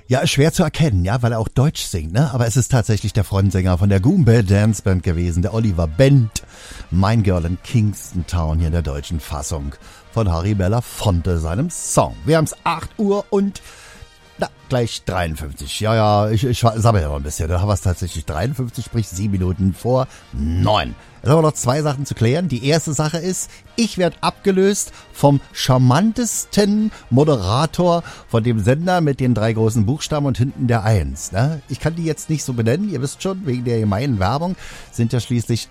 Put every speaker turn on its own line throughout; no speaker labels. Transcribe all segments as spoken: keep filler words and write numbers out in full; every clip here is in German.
Ja, ist schwer zu erkennen, ja, weil er auch Deutsch singt, ne? Aber es ist tatsächlich der Frontsänger von der Goombay Dance Band gewesen, der Oliver Bent. Mein Girl in Kingston Town hier in der deutschen Fassung von Harry Belafonte, seinem Song. Wir haben's acht Uhr und na, gleich dreiundfünfzig. Ja, ja, ich, ich sammle ja mal ein bisschen. Da haben wir es tatsächlich dreiundfünfzig, sprich sieben Minuten vor neun. Jetzt haben wir noch zwei Sachen zu klären. Die erste Sache ist, ich werde abgelöst vom charmantesten Moderator von dem Sender mit den drei großen Buchstaben und hinten der Eins. Ne? Ich kann die jetzt nicht so benennen, ihr wisst schon, wegen der gemeinen Werbung sind ja schließlich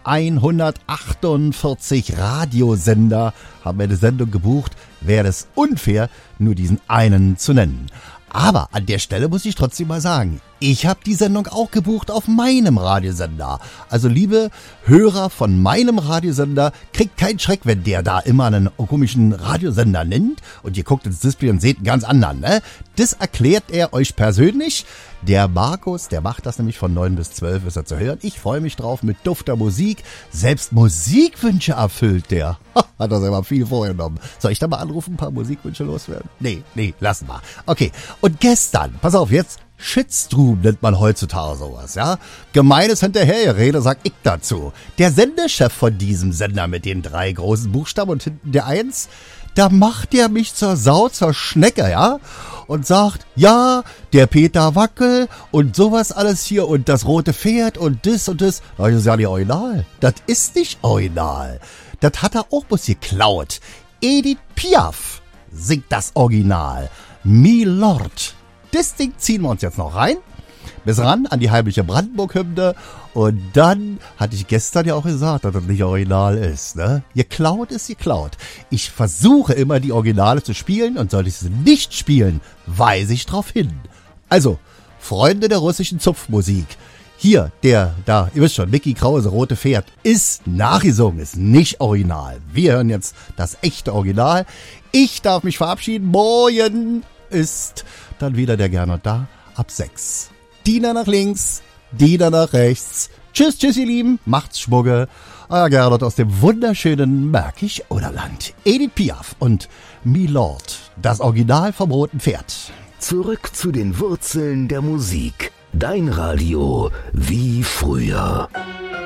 hundertachtundvierzig Radiosender, haben eine Sendung gebucht. Wäre es unfair, nur diesen einen zu nennen. Aber an der Stelle muss ich trotzdem mal sagen, ich habe die Sendung auch gebucht auf meinem Radiosender. Also liebe Hörer von meinem Radiosender, kriegt keinen Schreck, wenn der da immer einen komischen Radiosender nennt und ihr guckt ins Display und seht einen ganz anderen. Ne? Das erklärt er euch persönlich. Der Markus, der macht das nämlich von neun bis zwölf, ist er zu hören. Ich freue mich drauf mit dufter Musik. Selbst Musikwünsche erfüllt der. Hat er selber viel vorgenommen. Soll ich da mal anrufen, ein paar Musikwünsche loswerden? Nee, nee, lassen wir. Okay, und gestern, pass auf, jetzt Shitstorm nennt man heutzutage sowas, ja? Gemeines Hinterhergerede, sag ich dazu. Der Sendechef von diesem Sender mit den drei großen Buchstaben und hinten der Eins, da macht der mich zur Sau, zur Schnecke, ja? Und sagt, ja, der Peter Wackel und sowas alles hier und das rote Pferd und das und das. Das ist ja nicht original. Das ist nicht original. Das hat er auch bloß geklaut. Edith Piaf singt das Original. Milord. Das Ding ziehen wir uns jetzt noch rein. Bis ran an die heimliche Brandenburg-Hymne. Und dann hatte ich gestern ja auch gesagt, dass das nicht original ist. Ne? Geklaut ist geklaut. Ich versuche immer, die Originale zu spielen. Und sollte ich sie nicht spielen, weise ich drauf hin. Also, Freunde der russischen Zupfmusik. Hier, der, da, ihr wisst schon, Mickey Krause, Rote Pferd, ist nachgesungen, ist nicht original. Wir hören jetzt das echte Original. Ich darf mich verabschieden. Morgen ist dann wieder der Gernot da, ab sechs. Diener nach links, Diener nach rechts. Tschüss, tschüss, ihr Lieben, macht's Schmugge. Euer Gernot aus dem wunderschönen Märkisch-Oderland. Edith Piaf und Milord, das Original vom Roten Pferd.
Zurück zu den Wurzeln der Musik. Dein Radio wie früher.